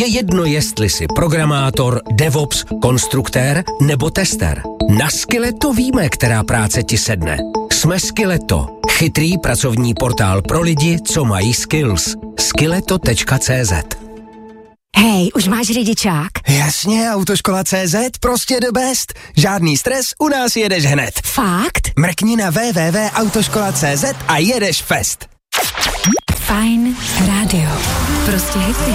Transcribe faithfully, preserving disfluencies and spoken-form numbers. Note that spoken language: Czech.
Je jedno, jestli jsi programátor, DevOps, konstruktér nebo tester. Na Skilleto víme, která práce ti sedne. Jsme Skilleto, chytrý pracovní portál pro lidi, co mají skills. skilleto tečka cé zet. Hej, už máš řidičák? Jasně, Autoškola tečka cé zet, prostě the best. Žádný stres, u nás jedeš hned. Fakt? Mrkni na w w w tečka autoškola tečka cé zet a jedeš fest. Fajn rádio. Prostě hity.